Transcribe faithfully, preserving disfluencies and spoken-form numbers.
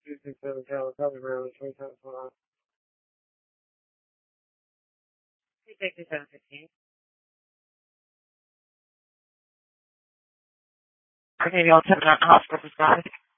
two six seven Tower, probably Maryland, twenty times one off. two sixty-seven fifteen. Okay, y'all tell me not hospital prescribed.